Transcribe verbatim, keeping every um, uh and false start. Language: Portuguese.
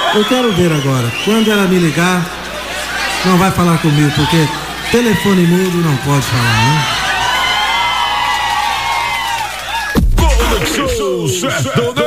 Eu quero ver agora. Quando ela me ligar, não vai falar comigo, porque telefone mudo não pode falar, né? Conexão Sertão